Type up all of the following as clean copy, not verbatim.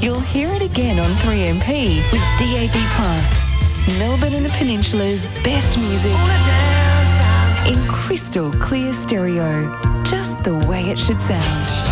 you'll hear it again on 3MP with DAB+. Melbourne and the Peninsula's best music in crystal clear stereo. Just the way it should sound.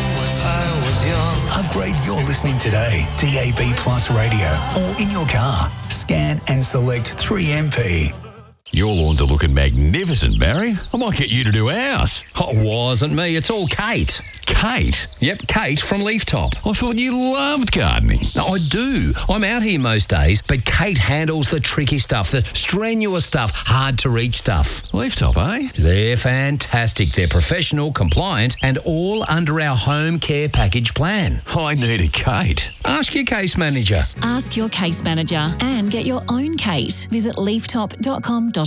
Upgrade your listening today. DAB Plus Radio or in your car. Scan and select 3MP. Your lawns are looking magnificent, Barry. I might get you to do ours. Oh, it wasn't me. It's all Kate. Kate? Yep, Kate from Leaf Top. I thought you loved gardening. No, I do. I'm out here most days, but Kate handles the tricky stuff, the strenuous stuff, hard to reach stuff. Leaf Top, eh? They're fantastic. They're professional, compliant, and all under our home care package plan. I need a Kate. Ask your case manager. Ask your case manager and get your own Kate. Visit leaftop.com.au.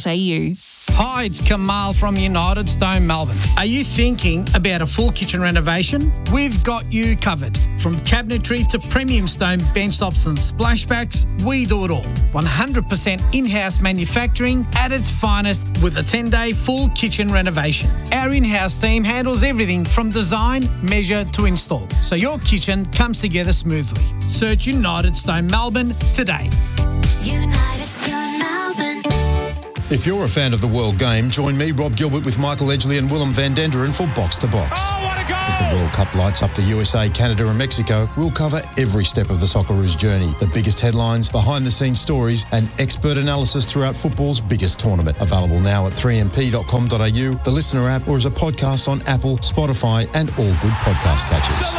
Hi, it's Kamal from United Stone Melbourne. Are you thinking about a full kitchen renovation? We've got you covered. From cabinetry to premium stone bench tops and splashbacks, we do it all. 100% in-house manufacturing at its finest with a 10-day full kitchen renovation. Our in-house team handles everything from design, measure to install, so your kitchen comes together smoothly. Search United Stone Melbourne today. United Stone Melbourne. If you're a fan of the World Game, join me, Rob Gilbert, with Michael Edgley and Willem van Denderen for Box to Box. Oh, what a goal! As the World Cup lights up the USA, Canada and Mexico, we'll cover every step of the Socceroos' journey, the biggest headlines, behind-the-scenes stories and expert analysis throughout football's biggest tournament. Available now at 3mp.com.au, the Listener app, or as a podcast on Apple, Spotify and all good podcast catchers.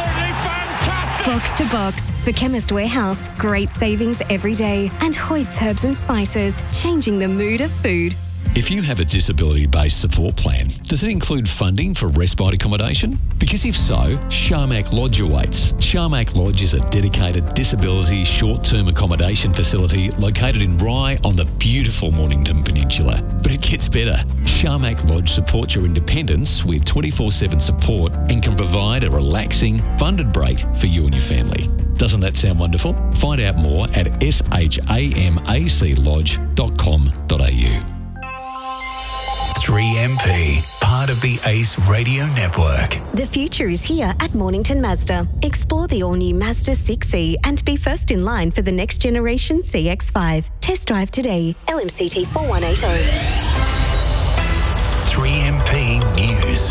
Box to Box for Chemist Warehouse. Great savings every day. And Hoyt's Herbs and Spices, changing the mood of food. If you have a disability-based support plan, does it include funding for respite accommodation? Because if so, Sharmac Lodge awaits. Sharmac Lodge is a dedicated disability short-term accommodation facility located in Rye on the beautiful Mornington Peninsula. But it gets better. Sharmac Lodge supports your independence with 24/7 support and can provide a relaxing, funded break for you and your family. Doesn't that sound wonderful? Find out more at shamaclodge.com.au. 3MP, part of the ACE Radio Network. The future is here at Mornington Mazda. Explore the all-new Mazda 6e and be first in line for the next generation CX-5. Test drive today. LMCT 4180. 3MP News.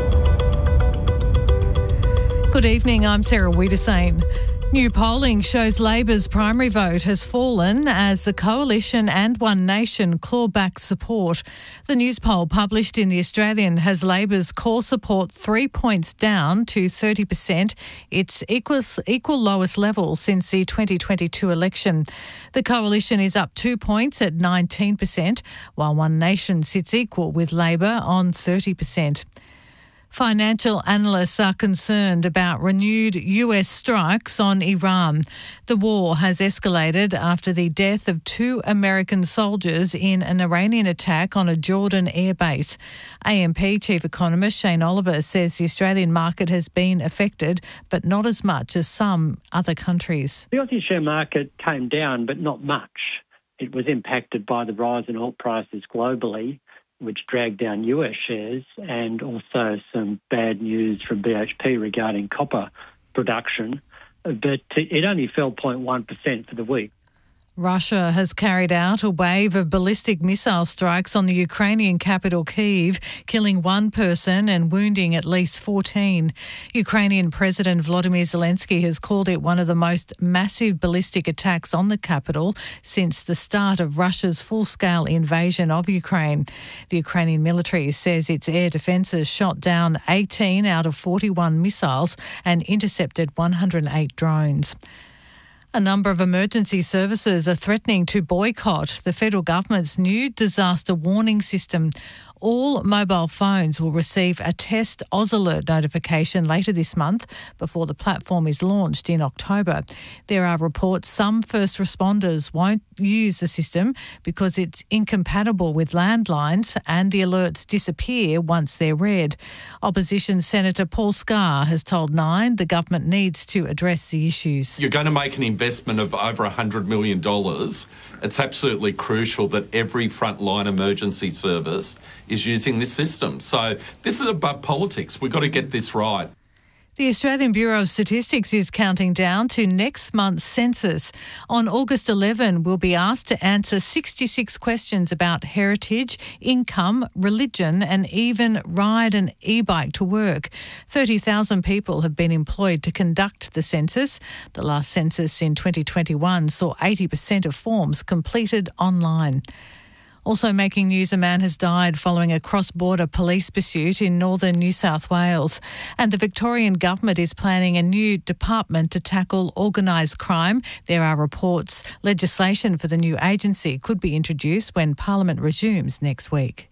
Good evening, I'm Sarah Wiedersane. New polling shows Labor's primary vote has fallen as the Coalition and One Nation claw back support. The news poll published in The Australian has Labor's core support 3 points down to 30%, its equal lowest level since the 2022 election. The Coalition is up 2 points at 19%, while One Nation sits equal with Labor on 30%. Financial analysts are concerned about renewed US strikes on Iran. The war has escalated after the death of 2 American soldiers in an Iranian attack on a Jordan airbase. AMP Chief Economist Shane Oliver says the Australian market has been affected, but not as much as some other countries. The Aussie share market came down, but not much. It was impacted by the rise in oil prices globally, which dragged down US shares, and also some bad news from BHP regarding copper production. But it only fell 0.1% for the week. Russia has carried out a wave of ballistic missile strikes on the Ukrainian capital Kyiv, killing 1 person and wounding at least 14. Ukrainian President Volodymyr Zelensky has called it one of the most massive ballistic attacks on the capital since the start of Russia's full-scale invasion of Ukraine. The Ukrainian military says its air defences shot down 18 out of 41 missiles and intercepted 108 drones. A number of emergency services are threatening to boycott the federal government's new disaster warning system. All mobile phones will receive a test AusAlert notification later this month before the platform is launched in October. There are reports some first responders won't use the system because it's incompatible with landlines and the alerts disappear once they're read. Opposition Senator Paul Scar has told Nine the government needs to address the issues. You're going to make an investment of over $100 million. It's absolutely crucial that every frontline emergency service is using this system. So this is above politics. We've got to get this right. The Australian Bureau of Statistics is counting down to next month's census. On August 11, we'll be asked to answer 66 questions about heritage, income, religion and even ride an e-bike to work. 30,000 people have been employed to conduct the census. The last census in 2021 saw 80% of forms completed online. Also making news, a man has died following a cross-border police pursuit in northern New South Wales. And the Victorian government is planning a new department to tackle organised crime. There are reports legislation for the new agency could be introduced when Parliament resumes next week.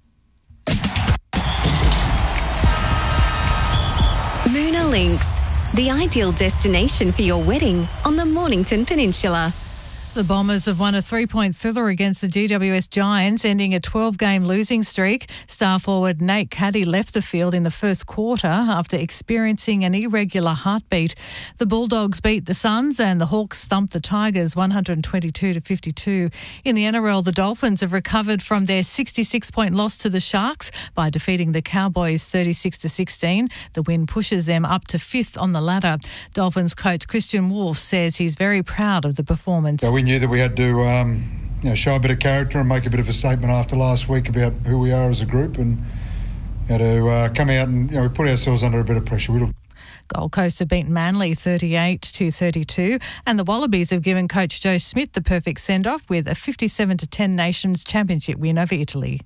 Moona Links, the ideal destination for your wedding on the Mornington Peninsula. The Bombers have won a 3-point thriller against the GWS Giants, ending a 12-game losing streak. Star forward Nate Caddy left the field in the first quarter after experiencing an irregular heartbeat. The Bulldogs beat the Suns and the Hawks thumped the Tigers 122-52. In the NRL, the Dolphins have recovered from their 66-point loss to the Sharks by defeating the Cowboys 36-16. The win pushes them up to 5th on the ladder. Dolphins coach Christian Wolf says he's very proud of the performance. We knew that we had to show a bit of character and make a bit of a statement after last week about who we are as a group, and to come out and we put ourselves under a bit of pressure. Gold Coast have beaten Manly 38-32, and the Wallabies have given coach Joe Smith the perfect send-off with a 57-10 Nations Championship win over Italy.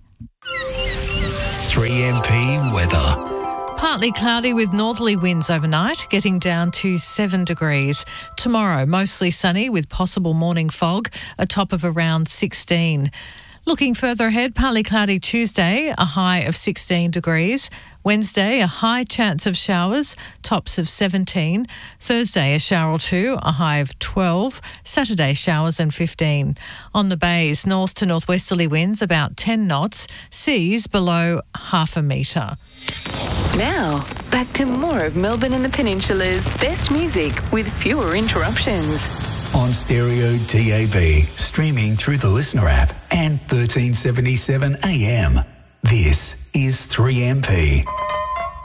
3MP weather. Partly cloudy with northerly winds overnight, getting down to 7 degrees. Tomorrow, mostly sunny with possible morning fog, a top of around 16. Looking further ahead, partly cloudy Tuesday, a high of 16 degrees. Wednesday, a high chance of showers, tops of 17. Thursday, a shower or two, a high of 12. Saturday, showers and 15. On the bays, north to northwesterly winds about 10 knots, seas below half a metre. Now, back to more of Melbourne and the Peninsula's best music with fewer interruptions. On stereo DAB, streaming through the Listener app and 1377 AM. This is 3MP.